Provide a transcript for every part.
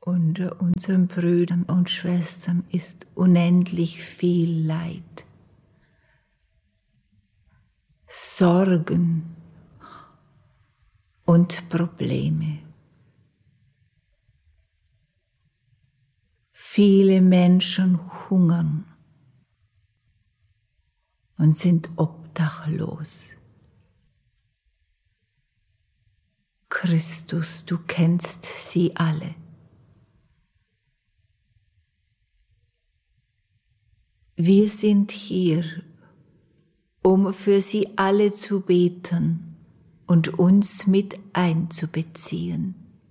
Unter unseren Brüdern und Schwestern ist unendlich viel Leid, Sorgen und Probleme. Viele Menschen hungern und sind obdachlos. Christus, du kennst sie alle. Wir sind hier, um für sie alle zu beten und uns mit einzubeziehen.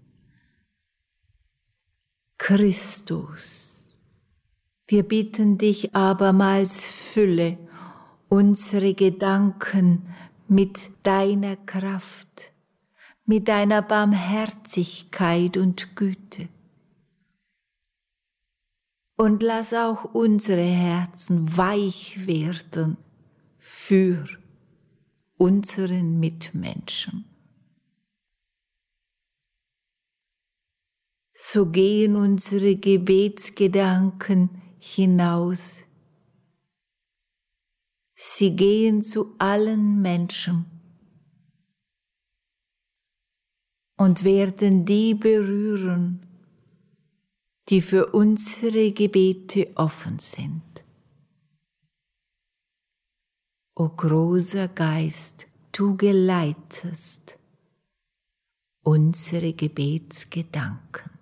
Christus, wir bitten dich abermals, fülle unsere Gedanken mit deiner Kraft, mit deiner Barmherzigkeit und Güte. Und lass auch unsere Herzen weich werden für unseren Mitmenschen. So gehen unsere Gebetsgedanken hinaus. Sie gehen zu allen Menschen und werden die berühren, die für unsere Gebete offen sind. O großer Geist, du geleitest unsere Gebetsgedanken.